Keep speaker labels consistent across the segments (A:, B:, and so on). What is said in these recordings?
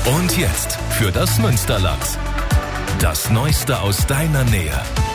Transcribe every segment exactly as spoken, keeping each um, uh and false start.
A: Und jetzt für das Münsterland. Das Neueste aus deiner Nähe.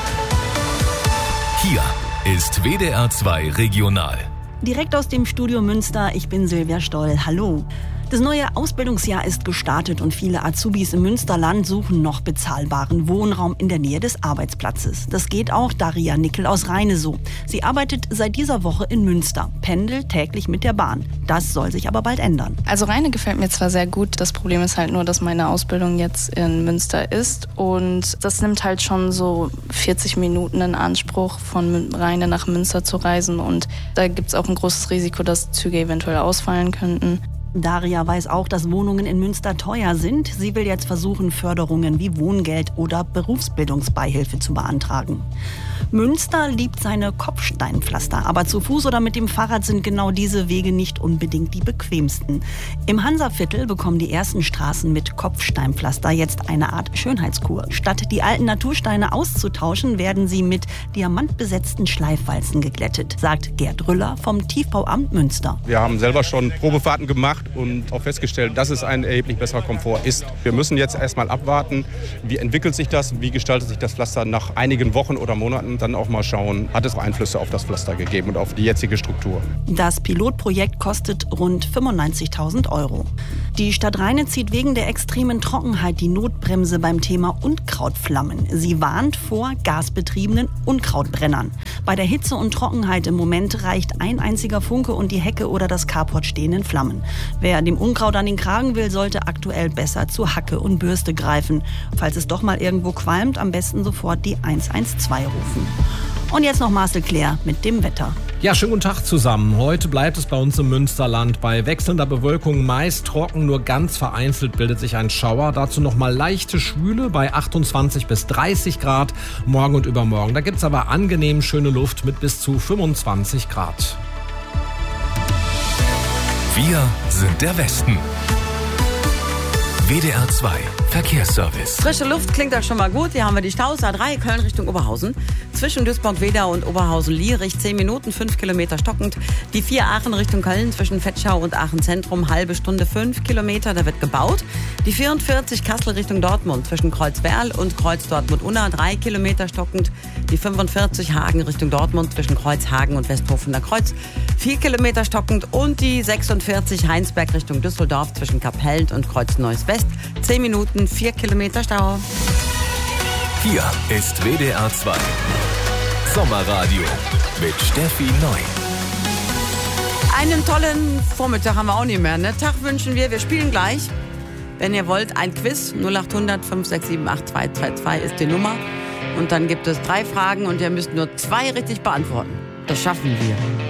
A: Hier ist W D R zwei Regional.
B: Direkt aus dem Studio Münster, ich bin Silvia Stoll. Hallo. Das neue Ausbildungsjahr ist gestartet und viele Azubis im Münsterland suchen noch bezahlbaren Wohnraum in der Nähe des Arbeitsplatzes. Das geht auch Daria Nickel aus Rheine so. Sie arbeitet seit dieser Woche in Münster, pendelt täglich mit der Bahn. Das soll sich aber bald ändern.
C: Also Rheine gefällt mir zwar sehr gut, das Problem ist halt nur, dass meine Ausbildung jetzt in Münster ist und das nimmt halt schon so vierzig Minuten in Anspruch, von Rheine nach Münster zu reisen und da gibt es auch ein großes Risiko, dass Züge eventuell ausfallen könnten.
B: Daria weiß auch, dass Wohnungen in Münster teuer sind. Sie will jetzt versuchen, Förderungen wie Wohngeld oder Berufsbildungsbeihilfe zu beantragen. Münster liebt seine Kopfsteinpflaster, aber zu Fuß oder mit dem Fahrrad sind genau diese Wege nicht unbedingt die bequemsten. Im Hansaviertel bekommen die ersten Straßen mit Kopfsteinpflaster jetzt eine Art Schönheitskur. Statt die alten Natursteine auszutauschen, werden sie mit diamantbesetzten Schleifwalzen geglättet, sagt Gerd Rüller vom Tiefbauamt Münster.
D: Wir haben selber schon Probefahrten gemacht und auch festgestellt, dass es ein erheblich besserer Komfort ist. Wir müssen jetzt erstmal abwarten, wie entwickelt sich das, wie gestaltet sich das Pflaster nach einigen Wochen oder Monaten, dann auch mal schauen, hat es Einflüsse auf das Pflaster gegeben und auf die jetzige Struktur.
B: Das Pilotprojekt kostet rund fünfundneunzigtausend Euro. Die Stadt Rheine zieht wegen der extremen Trockenheit die Notbremse beim Thema Unkrautflammen. Sie warnt vor gasbetriebenen Unkrautbrennern. Bei der Hitze und Trockenheit im Moment reicht ein einziger Funke und die Hecke oder das Carport stehen in Flammen. Wer dem Unkraut an den Kragen will, sollte aktuell besser zu Hacke und Bürste greifen. Falls es doch mal irgendwo qualmt, am besten sofort die eins eins zwei rufen. Und jetzt noch Marcel Claire mit dem Wetter.
E: Ja, schönen guten Tag zusammen. Heute bleibt es bei uns im Münsterland bei wechselnder Bewölkung meist trocken, nur ganz vereinzelt bildet sich ein Schauer. Dazu nochmal leichte Schwüle bei achtundzwanzig bis dreißig Grad morgen und übermorgen. Da gibt es aber angenehm schöne Luft mit bis zu fünfundzwanzig Grad.
A: Wir sind der Westen. W D R zwei Verkehrsservice.
F: Frische Luft klingt das schon mal gut. Hier haben wir die Staus A drei Köln Richtung Oberhausen. Zwischen Duisburg-Wedau und Oberhausen-Lierich zehn Minuten, fünf Kilometer stockend. Die vier Aachen Richtung Köln zwischen Vetschau und Aachen Zentrum, halbe Stunde, fünf Kilometer, da wird gebaut. Die vierundvierzig Kassel Richtung Dortmund zwischen Kreuzwerl und Kreuz Dortmund-Unna, drei Kilometer stockend. Die fünfundvierzig Hagen Richtung Dortmund zwischen Kreuzhagen und Westhofener Kreuz, vier Kilometer stockend. Und die sechsundvierzig Heinsberg Richtung Düsseldorf zwischen Kapellen und Kreuz Neuss West, zehn Minuten, vier Kilometer Stau.
A: Hier ist W D R zwei Sommerradio mit Steffi Neu.
F: Einen tollen Vormittag haben wir auch nicht mehr. Ne? Tag wünschen wir, wir spielen gleich. Wenn ihr wollt, ein Quiz. null acht hundert fünf sechs sieben acht zwei zwei zwei ist die Nummer. Und dann gibt es drei Fragen und ihr müsst nur zwei richtig beantworten. Das schaffen wir.